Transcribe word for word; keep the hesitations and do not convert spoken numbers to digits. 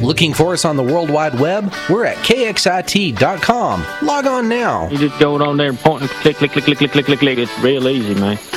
Looking for us on the World Wide Web? We're at K X I T dot com. Log on now. You just go on there and point and click, click, click, click, click, click, click, click. It's real easy, man.